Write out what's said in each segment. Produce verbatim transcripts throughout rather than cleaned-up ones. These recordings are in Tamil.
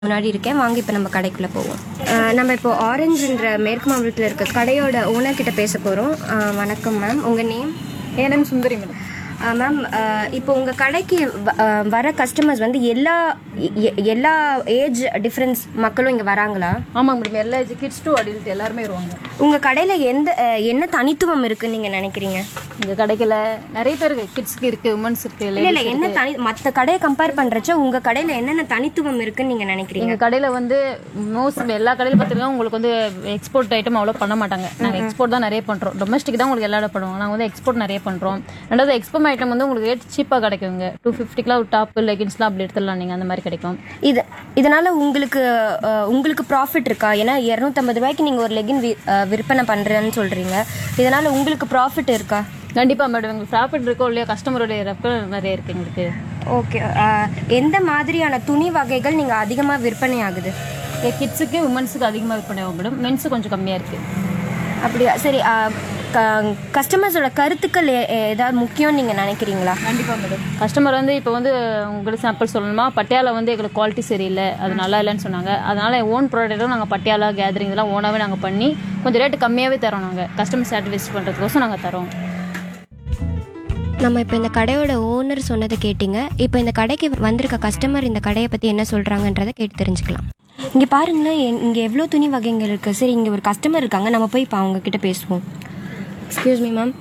முன்னாடி இருக்கேன். வாங்க இப்போ நம்ம கடைக்குள்ளே போவோம். அஹ் நம்ம இப்போ ஆரஞ்சுன்ற மேற்கு மாவட்டத்தில் இருக்க கடையோட ஓனர் கிட்ட பேச போகிறோம். வணக்கம் மேம், உங்கள் நேம்? என் நேம் சுந்தரி மேடம். மேம், இப்போ உங்கள் கடைக்கு வ- அஹ் வர கஸ்டமர்ஸ் வந்து எல்லா எ- எல்லா ஏஜ் டிஃப்ரென்ஸ் மக்களும் இங்கே வராங்களா? ஆமாங்க மேடம், எல்லா கிட்ஸ் டு அடல்ட் எல்லாருமே வருவாங்க. உங்கள் கடையில் எந்த அஹ், என்ன தனித்துவம் இருக்குன்னு நீங்கள் நினைக்கிறீங்க? இந்த கடைக்கில் நிறைய பேர் கிட்ஸ்க்கு இருக்குது, உமன்ஸ் இருக்குது, இல்லை இல்லை என்ன தனி மற்ற கடையை கம்பேர் பண்ணுறச்ச உங்கள் கடையில் என்னென்ன தனித்துவம் இருக்குன்னு நீங்கள் நினைக்கிறீங்க? எங்கள் கடையில் வந்து மோஸ்ட் எல்லா கடையில் பார்த்துருக்கோம். உங்களுக்கு வந்து எக்ஸ்போர்ட் ஐட்டம் அவ்வளோ பண்ண மாட்டாங்க. நாங்கள் எக்ஸ்போர்ட் தான் நிறைய பண்ணுறோம். டொமஸ்டிக் தான் உங்களுக்கு எல்லா இடம் பண்ணுவோம். நாங்கள் வந்து எக்ஸ்போர்ட் நிறைய பண்ணுறோம். ரெண்டாவது எக்ஸ்போர்ட் ஐட்டம் வந்து உங்களுக்கு ரேட் சீப்பாக கிடைக்குங்க. டூ ஃபிஃப்டிக்கெலாம் ஒரு டாப்பு லெகின்ஸ்லாம் அப்படி எடுத்துடலாம் நீங்கள், அந்த மாதிரி கிடைக்கும். இது இதனால உங்களுக்கு அஹ், உங்களுக்கு ப்ராஃபிட் இருக்கா? ஏன்னா இரநூத்தம்பது ரூபாய்க்கு நீங்கள் ஒரு லெகின் வி- அஹ், விற்பனை பண்ணுறேன்னு சொல்கிறீங்க. இதனால உங்களுக்கு ப்ராஃபிட் இருக்கா? கண்டிப்பாக மேடம், எங்களுக்கு ப்ராஃபிட் இருக்கோ இல்லையா, கஸ்டமருடைய ரெஃபர் நிறைய இருக்குது எங்களுக்கு. ஓகே. எந்த மாதிரியான துணி வகைகள் நீங்கள் அதிகமாக விற்பனை ஆகுது? கிட்ஸுக்கு உமன்ஸுக்கு அதிகமாக விற்பனை ஆகும் மேடம். மென்ஸு கொஞ்சம் கம்மியாக இருக்குது. அப்படியா? சரி. கஸ்டமர்ஸோட கருத்துக்கள் எ- எ- ஏதாவது முக்கியம்னு நீங்கள் நினைக்கிறீங்களா? கண்டிப்பாக மேடம். கஸ்டமர் வந்து இப்போ வந்து உங்களுக்கு சாம்பிள் சொல்லணுமா, பட்டியாலா வந்து எங்களுக்கு குவாலிட்டி சரியில்லை, அது நல்லா இல்லைன்னு சொன்னாங்க. அதனால ஓன் ப்ராடக்ட்டும் நாங்கள் பட்டியாலா கேதரிங் இதெல்லாம் ஓனாகவே நாங்கள் பண்ணி கொஞ்சம் ரேட்டு கம்மியாகவே தரோம். நாங்கள் கஸ்டமர் சாட்டிஸ்ஃபை பண்ணுறதுக்கோசம் நாங்கள் தரோம். நம்ம இப்போ இந்த கடையோட ஓனர் சொன்னதை கேட்டிங்க. இப்போ இந்த கடைக்கு வந்திருக்க கஸ்டமர் இந்த கடையை பற்றி என்ன சொல்கிறாங்கன்றதை கேட்டு தெரிஞ்சுக்கலாம். இங்கே பாருங்களேன், இங்கே எவ்வளோ துணி வகைகள் இருக்குது. சரி, இங்கே ஒரு கஸ்டமர் இருக்காங்க, நம்ம போய் இப்போ அவங்க கிட்ட பேசுவோம். எக்ஸ்கியூஸ் மீ மேம்,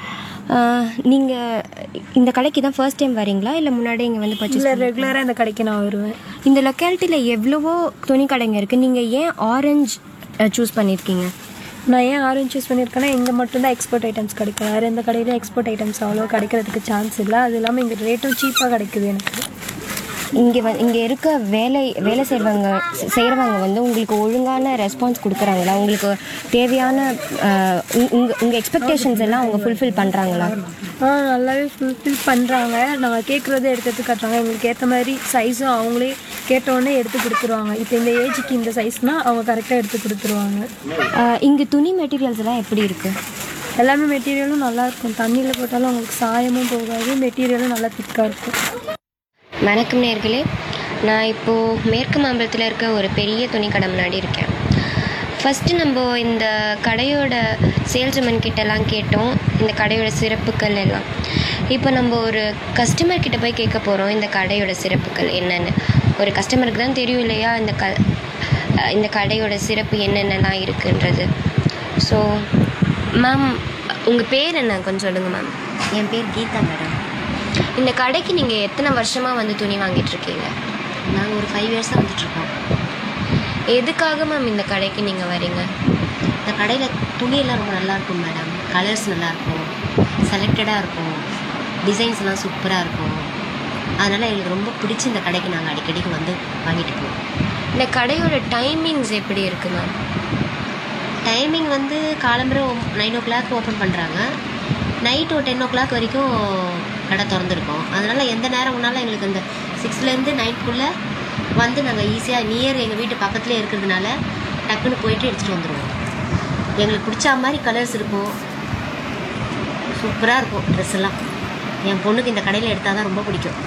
நீங்கள் இந்த கடைக்கு தான் ஃபர்ஸ்ட் டைம் வரீங்களா இல்லை முன்னாடி இங்கே வந்து பர்ச்சேஸ்? இல்லை, ரெகுலராக இந்த கடைக்கு நான் வருவேன். இந்த லொக்காலிட்டியில் எவ்வளவோ துணி கடைங்க இருக்குது. நீங்கள் ஏன் ஆரஞ்சு சூஸ் பண்ணியிருக்கீங்க? நான் ஏன் ஆரஞ்சு சூஸ் பண்ணியிருக்கேன்னா, இங்கே மட்டும்தான் எக்ஸ்போர்ட் ஐட்டம்ஸ் கிடைக்கும். வேறு எந்த கடையிலும் எக்ஸ்போர்ட் ஐட்டம்ஸ் அவ்வளோ கிடைக்கிறதுக்கு சான்ஸ் இல்லை. அது இல்லாமல் இங்கே ரேட்டும் சீப்பாக கிடைக்குது எனக்கு. இங்கே வ இங்கே இருக்க வேலை வேலை செய்கிறவங்க செய்கிறவங்க வந்து உங்களுக்கு ஒழுங்கான ரெஸ்பான்ஸ் கொடுக்குறாங்களா? உங்களுக்கு தேவையான உங்கள் உங்கள் எக்ஸ்பெக்டேஷன்ஸ் எல்லாம் அவங்க ஃபுல்ஃபில் பண்ணுறாங்களா? ஆ, நல்லாவே ஃபுல்ஃபில் பண்ணுறாங்க. நாங்கள் கேட்குறதே எடுத்து எடுத்து காட்டுறாங்க. எங்களுக்கு ஏற்ற மாதிரி சைஸும் அவங்களே கேட்டோடனே எடுத்து கொடுத்துருவாங்க. இப்போ இந்த ஏஜுக்கு இந்த சைஸ்னால் அவங்க கரெக்டாக எடுத்து கொடுத்துருவாங்க. இங்கே துணி மெட்டீரியல்ஸ் எல்லாம் எப்படி இருக்குது? எல்லாமே மெட்டீரியலும் நல்லாயிருக்கும். தண்ணியில் போட்டாலும் அவங்களுக்கு சாயமும் போகாது. மெட்டீரியலும் நல்லா திக்காக இருக்கும். வணக்கம் நேர்களே, நான் இப்போது மேற்கு மாம்பலத்தில் இருக்க ஒரு பெரிய துணி கடை முன்னாடி இருக்கேன். ஃபஸ்ட்டு நம்ம இந்த கடையோட சேல்ஸ்மேன் கிட்டலாம் கேட்டோம் இந்த கடையோட சிறப்புகள் எல்லாம். இப்போ நம்ம ஒரு கஸ்டமர் கிட்ட போய் கேட்க போகிறோம் இந்த கடையோட சிறப்புகள் என்னென்னு. ஒரு கஸ்டமருக்கு தான் தெரியும் இல்லையா இந்த க இந்த கடையோட சிறப்பு என்னென்னலாம் இருக்குன்றது. ஸோ மேம், உங்கள் பேர் என்ன கொஞ்சம் சொல்லுங்கள் மேம். என் பேர் கீதா மேடம். இந்த கடைக்கு நீங்கள் எத்தனை வருஷமாக வந்து துணி வாங்கிட்டுருக்கீங்க? நாங்கள் ஒரு ஃபைவ் இயர்ஸாக வந்துட்டுருக்கோம். எதுக்காக மேம் இந்த கடைக்கு நீங்கள் வரீங்க? இந்த கடையில் துணியெல்லாம் ரொம்ப நல்லாயிருக்கும் மேடம். கலர்ஸ் நல்லாயிருக்கும், செலக்டடாக இருக்கும், டிசைன்ஸ்லாம் சூப்பராக இருக்கும். அதனால் எங்களுக்கு ரொம்ப பிடிச்சி இந்த கடைக்கு நாங்கள் அடிக்கடிக்கு வந்து வாங்கிட்டு போவோம். இந்த கடையோட டைமிங்ஸ் எப்படி இருக்குது மேம்? டைமிங் வந்து காலம்பரை நைன் ஓ கிளாக் ஓப்பன் பண்ணுறாங்க. நைட் ஒரு டென் ஓ கிளாக் வரைக்கும் கடை திறந்துருக்கோம். அதனால் எந்த நேரம் வேணாலும் எங்களுக்கு இந்த சிக்ஸ்லேருந்து நைட்டுக்குள்ளே வந்து நாங்கள் ஈஸியாக நியர் எங்கள் வீட்டு பக்கத்துலேயே இருக்கிறதுனால டக்குன்னு போயிட்டு எடுத்துகிட்டு வந்துடுவோம். எங்களுக்கு பிடிச்ச மாதிரி கலர்ஸ் இருக்கும், சூப்பராக இருக்கும் ட்ரெஸ் எல்லாம். என் பொண்ணுக்கு இந்த கடையில் எடுத்தால் தான் ரொம்ப பிடிக்கும்.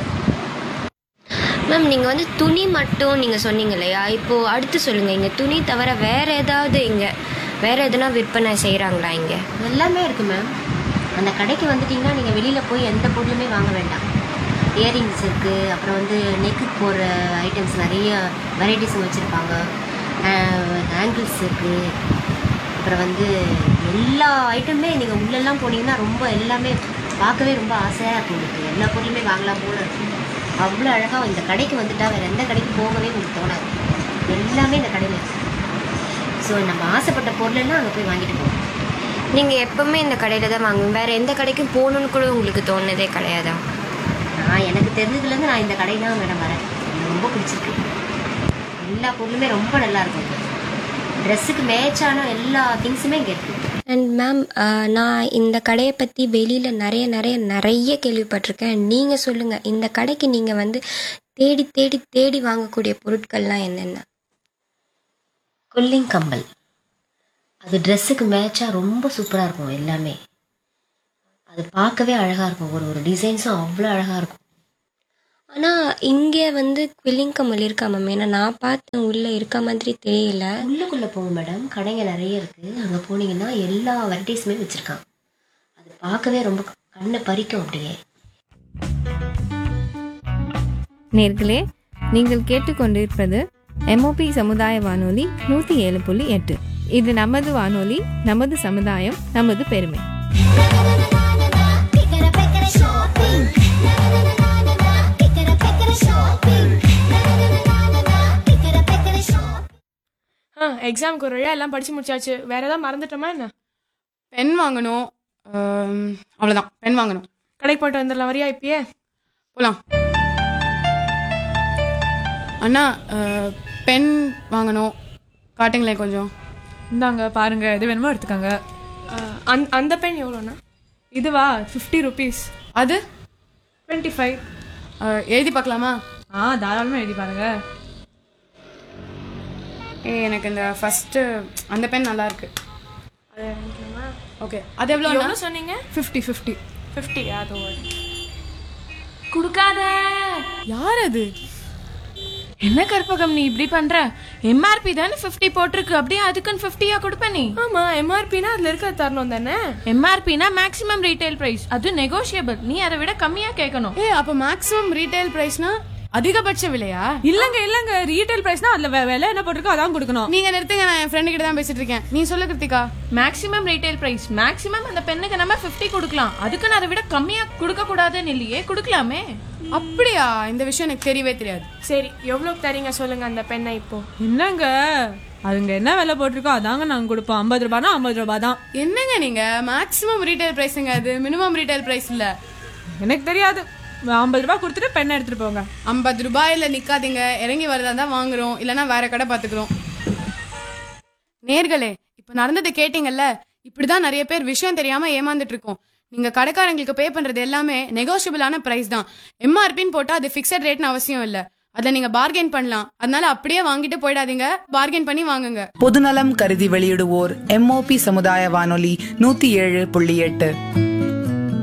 மேம், நீங்கள் வந்து துணி மட்டும் நீங்கள் சொன்னீங்க இல்லையா? இப்போது அடுத்து சொல்லுங்கள், இங்கே துணி தவிர வேறு ஏதாவது இங்கே வேறு எதுனா விற்பனை செய்கிறாங்களா? இங்கே எல்லாமே இருக்குது மேம். அந்த கடைக்கு வந்துட்டிங்கன்னா நீங்கள் வெளியில் போய் எந்த பொருளுமே வாங்க வேண்டாம். இயரிங்ஸ் இருக்குது, அப்புறம் வந்து நெக்குக்கு போடுற ஐட்டம்ஸ் நிறைய வெரைட்டிஸும் வச்சுருப்பாங்க. ஆங்கிள்ஸ் இருக்குது, அப்புறம் வந்து எல்லா ஐட்டமுமே நீங்கள் உள்ளெல்லாம் போனீங்கன்னா ரொம்ப எல்லாமே பார்க்கவே ரொம்ப ஆசையாக இருக்கும். உங்களுக்கு எல்லா பொருளுமே வாங்கலாம் போல இருக்கும். அவ்வளோ அழகாக இந்த கடைக்கு வந்துட்டால் வேறு எந்த கடைக்கு போகவே உங்களுக்கு தோணாது. எல்லாமே இந்த கடையில் இருக்குது. ஸோ நம்ம ஆசைப்பட்ட பொருளெல்லாம் அங்கே போய் வாங்கிட்டு போவோம். நீங்கள் எப்போவுமே இந்த கடையில் தான் வாங்குவீங்க, வேறு எந்த கடைக்கும் போகணுன்னு கூட உங்களுக்கு தோணுனதே கிடையாதா? நான் எனக்கு தெரிஞ்சதுலேருந்து நான் இந்த கடை தான் மேடம் வரேன். எனக்கு ரொம்ப பிடிச்சிருக்கு. எல்லா பொருளுமே ரொம்ப நல்லாயிருக்கும். ட்ரெஸ்ஸுக்கு மேட்சான எல்லா திங்ஸுமே இங்கே இருக்குது. அண்ட் மேம், நான் இந்த கடையை பற்றி வெளியில் நிறைய நிறைய நிறைய கேள்விப்பட்டிருக்கேன். நீங்கள் சொல்லுங்கள், இந்த கடைக்கு நீங்கள் வந்து தேடி தேடி தேடி வாங்கக்கூடிய பொருட்கள்லாம் என்னென்ன? கொல்லிங் கம்பல், அது ட்ரெஸ்ஸுக்கு மேட்சாக ரொம்ப சூப்பராக இருக்கும். எல்லாமே அது பார்க்கவே அழகாக இருக்கும். ஒரு ஒரு டிசைன்ஸும் அவ்வளோ அழகாக இருக்கும். ஆனால் இங்கே வந்து குவில்லிங் கம்மல் இருக்கா மேம்? ஏன்னா நான் பார்த்தேன், உள்ளே இருக்க மாதிரி தெரியல. உள்ளுக்குள்ளே போங்க மேடம், கடைங்க நிறைய இருக்குது. அங்கே போனீங்கன்னா எல்லா வெரைட்டிஸுமே வச்சுருக்காங்க. அது பார்க்கவே ரொம்ப கண்ணை பறிக்கும் அப்படியே. நேர்களே, நீங்கள் கேட்டுக்கொண்டிருப்பது எம்ஓபி சமுதாய வானொலி நூற்றி ஏழு புள்ளி எட்டு. இது நமது வானொலி, நமது சமுதாயம், நமது பெருமை. ஆ எக்ஸாமுக்கு ஒரு வழியாக எல்லாம் படித்து முடிச்சாச்சு. வேறு எதாவது மறந்துட்டோமா என்ன? பென் வாங்கணும், அவ்வளோதான். பென் வாங்கணும். கடைக்கு போய்ட்டு வந்துடலாம், வரியா இப்பயே? போகலாம். அண்ணா, பென் வாங்கணும், காட்டுங்களேன் கொஞ்சம். இந்தாங்க பாருங்க, எது வேணுமோ எடுத்துக்கோங்க. அந் அந்த பென் எவ்வளோண்ணா? இதுவா? Fifty rupees. அது டுவெண்ட்டி ஃபைவ். எழுதி பார்க்கலாமா? ஆ தாராளமாக எழுதி பாருங்க. ஏ எனக்கு இந்த ஃபஸ்ட்டு அந்த பென் நல்லா இருக்கு. அது ஓகே, அது எவ்வளோ எவ்வளோ சொன்னீங்க? Fifty fifty fifty. அது கொடுக்காத. யார் அது? என்ன கற்பகம் நீ இப்படி பண்ற? எம்ஆர்பி தானே ஃபிஃப்டி போட்டிருக்கு, அப்படியே அதுக்குன்னு ஃபிஃப்டியா கொடுப்ப நீ? ஆமாம், எம்ஆர்பினா அதில் இருக்கிற தரணும் தானே. எம்ஆர்பினா மேக்ஸிமம் ரீட்டைல் பிரைஸ், அது நெகோஷியபிள். நீ அதை விட கம்மியா கேட்கணும். ஏ அப்போ மேக்ஸிமம் ரீட்டைல் ப்ரைஸ்னா அதிகபட்ச விலையா? இல்லங்க இல்லங்க, ரீட்டைல் பிரைஸ்னா அதுல விலை என்ன போட்டிருக்கோ அதான் கொடுக்கணும். நீங்க நிறுத்துங்க, நான் என் ஃப்ரெண்டு கிட்ட தான் பேசிட்டு இருக்கேன். நீ சொல்லு Kiruthika. Maximum retail price, maximum அந்த பெண்ணுக்கு நம்ம ஃபிஃப்டி கொடுக்கலாம், அதுக்குன்னு அதை விட கம்மியா கொடுக்க கூடாதுன்னு இல்லையே, கொடுக்கலாமே. அப்படியா? இந்த விஷயம் எனக்கு தெரியவே தெரியாது. சரி, எவ்வளோக்கு தரீங்க சொல்லுங்க அந்த பெண்ணை இப்போ? என்னங்க, அதுங்க என்ன விலை போட்டிருக்கோ அதாங்க நாங்க கொடுப்போம். ஐம்பது ரூபாய்னா ஐம்பது ரூபாய் தான். என்னங்க நீங்க, மேக்ஸிமம் ரீட்டைல் பிரைஸுங்க அது, மினிமம் ரீட்டைல் பிரைஸ் இல்ல. எனக்கு தெரியாது. ஐம்பது ரூபாய் கொடுத்துட்டு பெண்ணை எடுத்துட்டு போங்க. ஐம்பது ரூபாயில நிக்காதீங்க, இறங்கி வரதா தான் வாங்குறோம், இல்லைன்னா வேற கடை பார்த்துக்கிறோம். நேர்களே, இப்போ நடந்ததை கேட்டீங்கல்ல, இப்படிதான் நிறைய பேர் விஷயம் தெரியாம ஏமாந்துட்டு இருக்கோம். நீங்க கடைக்காரங்களுக்கு பே பண்றது எல்லாமே நெகோஷியபிளான பிரைஸ் தான். எம்ஆர்பின்னு போட்டா அது ஃபிக்ஸட் ரேட்னு அவசியம் இல்லை. அதை நீங்க பார்கெயின் பண்ணலாம். அதனால அப்படியே வாங்கிட்டு போயிடாதீங்க, பார்கெயின் பண்ணி வாங்குங்க. பொதுநலம் கருதி வெளியிடுவோர் எம்ஓபி சமுதாய வானொலி நூத்தி ஏழு புள்ளி எட்டு.